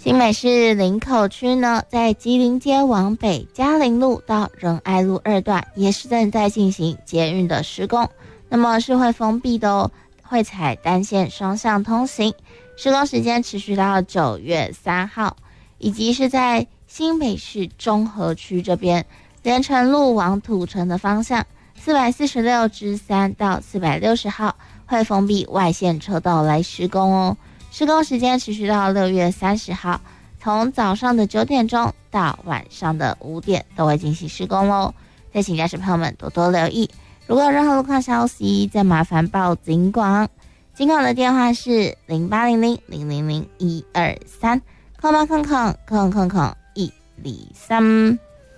新北市林口区呢，在吉林街往北嘉陵路到仁爱路2段也是正在进行捷运的施工，那么是会封闭的哦，会采单线双向通行，施工时间持续到9月3号，以及是在新北市中和区这边连城路往土城的方向446-3到460号会封闭外线车道来施工哦。施工时间持续到6月30号，从早上的9点钟到晚上的5点都会进行施工咯。再请驾驶朋友们多多留意，如果有任何路况消息，再麻烦报警广。警广的电话是0800-000-123，空123。